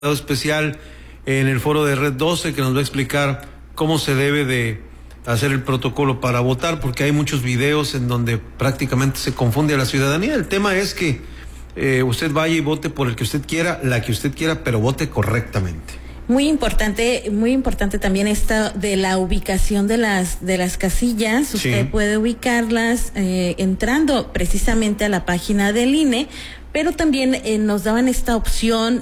especial en el foro de Red 12 que nos va a explicar cómo se debe de hacer el protocolo para votar, porque hay muchos videos en donde prácticamente se confunde a la ciudadanía. El tema es que usted vaya y vote por el que usted quiera, la que usted quiera, pero vote correctamente. Muy importante también esto de la ubicación de las casillas. Usted puede ubicarlas entrando precisamente a la página del INE, pero también nos daban esta opción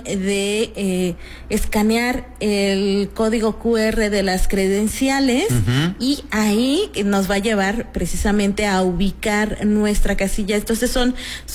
de escanear el código QR de las credenciales y ahí nos va a llevar precisamente a ubicar nuestra casilla. Entonces son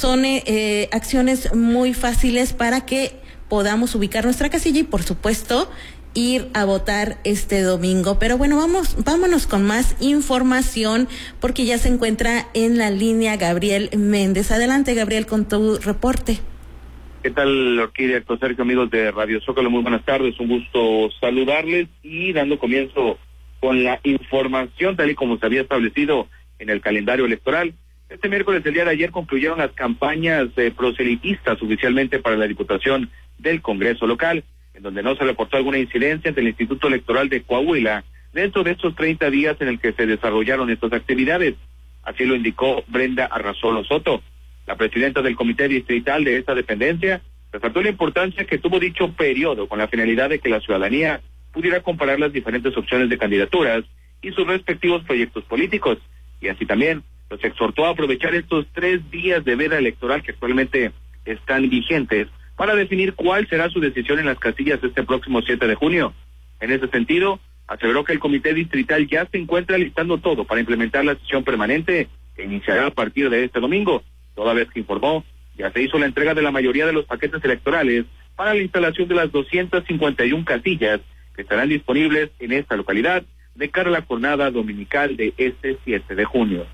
acciones muy fáciles para que podamos ubicar nuestra casilla y, por supuesto, ir a votar este domingo. Pero bueno, vámonos con más información, porque ya se encuentra en la línea Gabriel Méndez. Adelante, Gabriel, con tu reporte. ¿Qué tal, Orquídea, Sergio, amigos de Radio Zócalo? Muy buenas tardes, un gusto saludarles y dando comienzo con la información tal y como se había establecido en el calendario electoral. Este miércoles, el día de ayer, concluyeron las campañas proselitistas oficialmente para la Diputación del Congreso local, en donde no se reportó alguna incidencia ante el Instituto Electoral de Coahuila dentro de estos 30 días en el que se desarrollaron estas actividades. Así lo indicó Brenda Arrazolo Soto, la presidenta del Comité Distrital de esta dependencia. Resaltó la importancia que tuvo dicho periodo con la finalidad de que la ciudadanía pudiera comparar las diferentes opciones de candidaturas y sus respectivos proyectos políticos, y así también los exhortó a aprovechar estos 3 días de veda electoral que actualmente están vigentes para definir cuál será su decisión en las casillas este próximo 7 de junio. En ese sentido, aseveró que el Comité Distrital ya se encuentra listando todo para implementar la sesión permanente que iniciará a partir de este domingo, toda vez que informó ya se hizo la entrega de la mayoría de los paquetes electorales para la instalación de las 251 casillas que estarán disponibles en esta localidad de cara a la jornada dominical de este 7 de junio.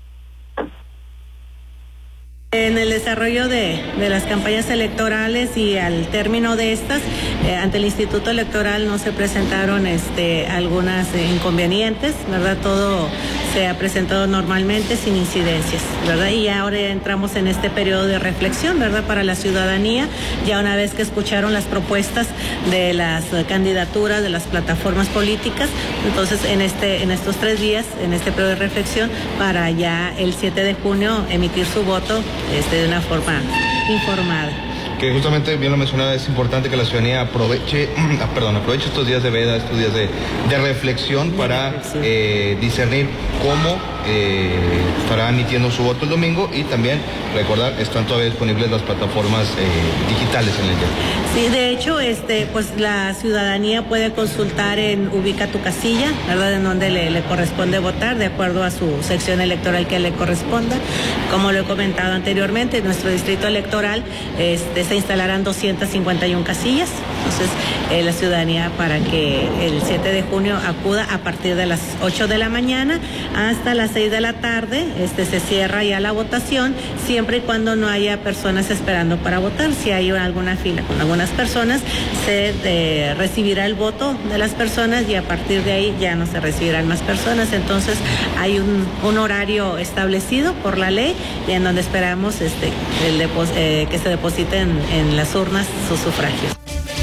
En el desarrollo de las campañas electorales y al término de estas, ante el Instituto Electoral no se presentaron algunas inconvenientes, ¿verdad? Todo se ha presentado normalmente sin incidencias, ¿verdad? Y ahora entramos en este periodo de reflexión, ¿verdad? Para la ciudadanía, ya una vez que escucharon las propuestas de las candidaturas, de las plataformas políticas, entonces en estos 3 días, en este periodo de reflexión, para ya el 7 de junio emitir su voto de una forma informada. Que justamente, bien lo mencionaba, es importante que la ciudadanía aproveche estos días de veda, estos días de reflexión para discernir cómo estará emitiendo su voto el domingo, y también recordar, están todavía disponibles las plataformas digitales en el día. Sí, de hecho, pues la ciudadanía puede consultar en Ubica tu casilla, ¿verdad? En donde le corresponde votar, de acuerdo a su sección electoral que le corresponda. Como lo he comentado anteriormente, en nuestro distrito electoral se instalarán 251 casillas. Entonces, la ciudadanía, para que el 7 de junio acuda a partir de las 8 de la mañana hasta las 6 de la tarde, se cierra ya la votación, siempre y cuando no haya personas esperando para votar. Si hay alguna fila con algunas personas, se recibirá el voto de las personas y a partir de ahí ya no se recibirán más personas. Entonces, hay un horario establecido por la ley y en donde esperamos que se depositen en las urnas sus sufragios.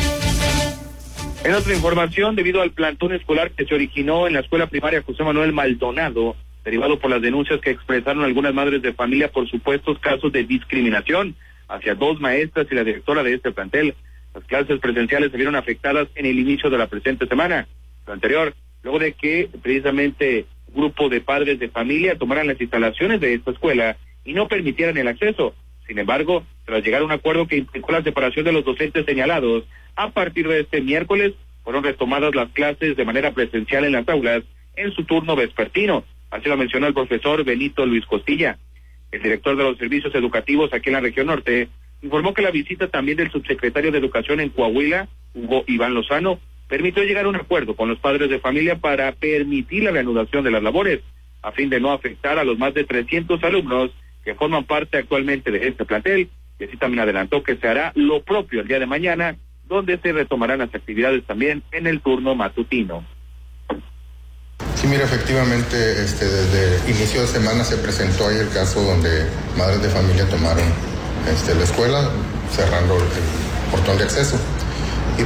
En otra información, debido al plantón escolar que se originó en la escuela primaria José Manuel Maldonado, derivado por las denuncias que expresaron algunas madres de familia por supuestos casos de discriminación hacia 2 maestras y la directora de este plantel, las clases presenciales se vieron afectadas en el inicio de la presente semana. Lo anterior, luego de que precisamente un grupo de padres de familia tomaran las instalaciones de esta escuela y no permitieran el acceso. Sin embargo, tras llegar a un acuerdo que implicó la separación de los docentes señalados, a partir de este miércoles fueron retomadas las clases de manera presencial en las aulas en su turno vespertino. Así lo mencionó el profesor Benito Luis Costilla. El director de los servicios educativos aquí en la región norte informó que la visita también del subsecretario de Educación en Coahuila, Hugo Iván Lozano, permitió llegar a un acuerdo con los padres de familia para permitir la reanudación de las labores, a fin de no afectar a los más de 300 alumnos que forman parte actualmente de este plantel, y así también adelantó que se hará lo propio el día de mañana, donde se retomarán las actividades también en el turno matutino. Sí, mira, efectivamente, desde inicio de semana se presentó ahí el caso donde madres de familia tomaron la escuela, cerrando el portón de acceso.